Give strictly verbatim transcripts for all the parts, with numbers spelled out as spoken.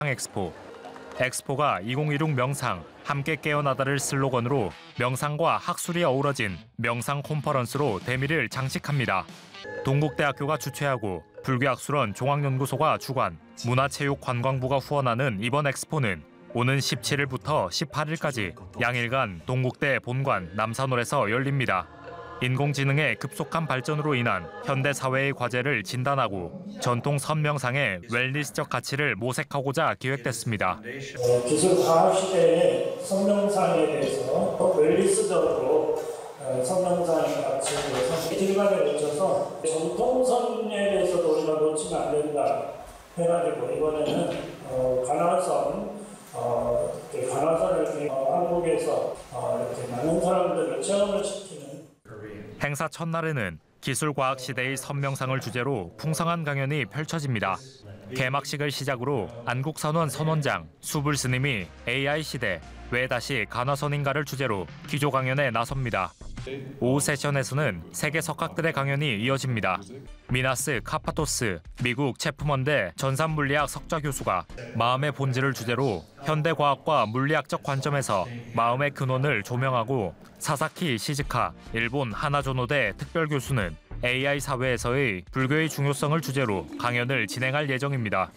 엑스포. 엑스포가 이천십육 명상 함께 깨어나다를 슬로건으로 명상과 학술이 어우러진 명상 콘퍼런스로 대미를 장식합니다. 동국대학교가 주최하고 불교학술원 종합연구소가 주관, 문화체육관광부가 후원하는 이번 엑스포는 오는 십칠일부터 십팔일까지 양일간 동국대 본관 남산홀에서 열립니다. 인공지능의 급속한 발전으로 인한 현대 사회의 과제를 진단하고 전통 선명상의 웰니스적 가치를 모색하고자 기획됐습니다. 어, 기술 과학 시대의 선명상에 대해서 웰니스적으로 어, 선명상의 가치에 대해서 길간에 거쳐서 전통 선에 대해서도 우리가 놓치면 안 된다 해가지고 이번에는 어, 가나선 어, 가나선을 어, 한국에서 어, 이렇게 많은 사람들을 체험을 시키는. 행사 첫날에는 기술과학 시대의 선명상을 주제로 풍성한 강연이 펼쳐집니다. 개막식을 시작으로 안국선원 선원장, 수불 스님이 에이아이 시대, 왜 다시 가나선인가를 주제로 기조 강연에 나섭니다. 오후 세션에서는 세계 석학들의 강연이 이어집니다. 미나스 카파토스 미국 체프먼대 전산물리학 석좌 교수가 마음의 본질을 주제로 현대과학과 물리학적 관점에서 마음의 근원을 조명하고, 사사키 시즈카 일본 하나조노대 특별교수는 에이아이 사회에서의 불교의 중요성을 주제로 강연을 진행할 예정입니다.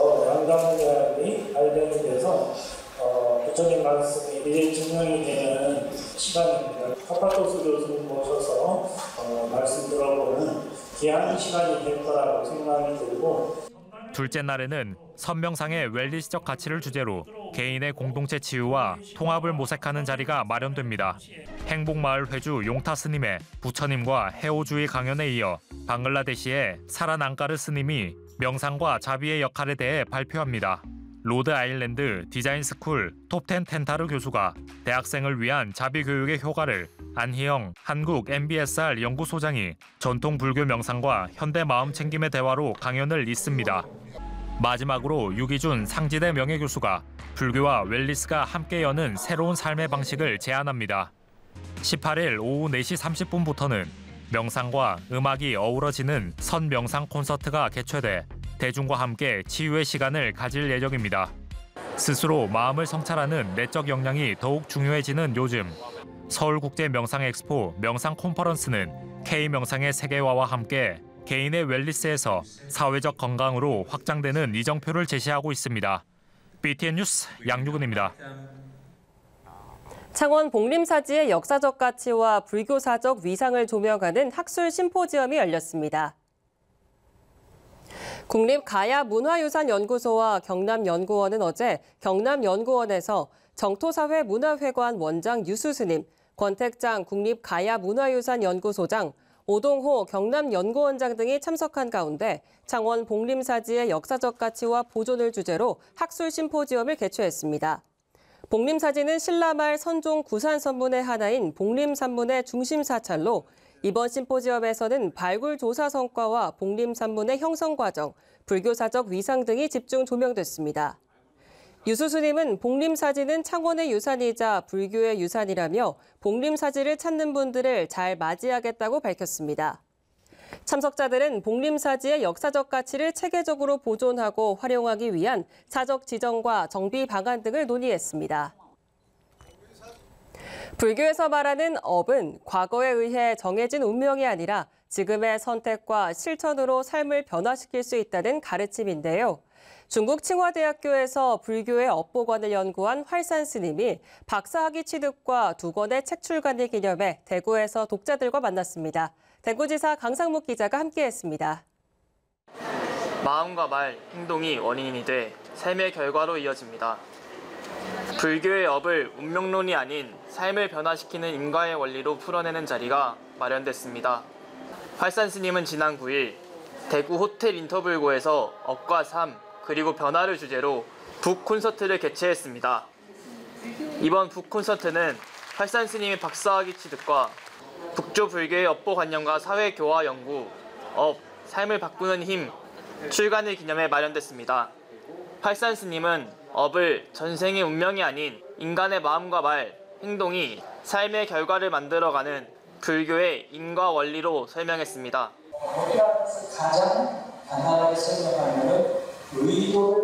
양당대학이 발견이 돼서 어, 부처님 말씀이 미래 증명이 되는 시간입니다. 카파토스 교수님 모셔서 어, 말씀 들어보는 귀한 시간이 될 거라고 생각이 들고, 둘째 날에는 선명상의 웰니스적 가치를 주제로 개인의 공동체 치유와 통합을 모색하는 자리가 마련됩니다. 행복마을 회주 용타 스님의 부처님과 해오주의 강연에 이어 방글라데시의 사란 앙까르 스님이 명상과 자비의 역할에 대해 발표합니다. 로드 아일랜드 디자인 스쿨 톱텐 텐타르 교수가 대학생을 위한 자비 교육의 효과를, 안희영 한국 엠비에스알 연구소장이 전통 불교 명상과 현대 마음 챙김의 대화로 강연을 잇습니다. 마지막으로 유기준 상지대 명예교수가 불교와 웰니스가 함께 여는 새로운 삶의 방식을 제안합니다. 십팔일 오후 네시 삼십분부터는 명상과 음악이 어우러지는 선명상 콘서트가 개최돼 대중과 함께 치유의 시간을 가질 예정입니다. 스스로 마음을 성찰하는 내적 역량이 더욱 중요해지는 요즘, 서울국제명상엑스포 명상 콘퍼런스는 K명상의 세계화와 함께 개인의 웰니스에서 사회적 건강으로 확장되는 이정표를 제시하고 있습니다. 비티엔 뉴스 양유근입니다. 창원 복림사지의 역사적 가치와 불교사적 위상을 조명하는 학술 심포지엄이 열렸습니다. 국립가야문화유산연구소와 경남연구원은 어제 경남연구원에서 정토사회 문화회관 원장 유수스님, 권택장 국립가야문화유산연구소장, 오동호 경남연구원장 등이 참석한 가운데 창원 복림사지의 역사적 가치와 보존을 주제로 학술 심포지엄을 개최했습니다. 복림사지는 신라말 선종 구산선문의 하나인 복림산문의 중심 사찰로 이번 심포지엄에서는 발굴 조사 성과와 복림산문의 형성 과정, 불교사적 위상 등이 집중 조명됐습니다. 유수스님은 복림사지는 창원의 유산이자 불교의 유산이라며 복림사지를 찾는 분들을 잘 맞이하겠다고 밝혔습니다. 참석자들은 복림사지의 역사적 가치를 체계적으로 보존하고 활용하기 위한 사적 지정과 정비 방안 등을 논의했습니다. 불교에서 말하는 업은 과거에 의해 정해진 운명이 아니라 지금의 선택과 실천으로 삶을 변화시킬 수 있다는 가르침인데요. 중국 칭화대학교에서 불교의 업보관을 연구한 활산 스님이 박사학위 취득과 두 권의 책 출간을 기념해 대구에서 독자들과 만났습니다. 대구지사 강상묵 기자가 함께했습니다. 마음과 말, 행동이 원인이 돼 삶의 결과로 이어집니다. 불교의 업을 운명론이 아닌 삶을 변화시키는 인과의 원리로 풀어내는 자리가 마련됐습니다. 활산 스님은 지난 구일 대구 호텔 인터불고에서 업과 삶, 그리고 변화를 주제로 북 콘서트를 개최했습니다. 이번 북 콘서트는 활산 스님의 박사학위 취득과 북조 불교의 업보관념과 사회교화 연구, 업, 삶을 바꾸는 힘, 출간을 기념해 마련됐습니다. 활산 스님은 업을 전생의 운명이 아닌 인간의 마음과 말, 행동이 삶의 결과를 만들어가는 불교의 인과 원리로 설명했습니다. 가장 간단하게 설명하면 의도를